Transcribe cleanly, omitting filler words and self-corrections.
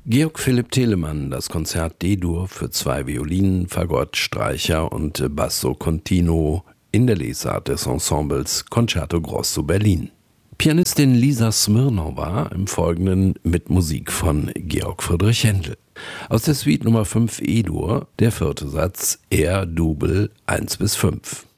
Georg Philipp Telemann, das Konzert D-Dur für 2 Violinen, Fagott, Streicher und Basso Continuo in der Lesart des Ensembles Concerto Grosso Berlin. Pianistin Lisa Smirnowa im Folgenden mit Musik von Georg Friedrich Händel. Aus der Suite Nummer 5 E-Dur, der 4. Satz, R-Double 1 bis 5.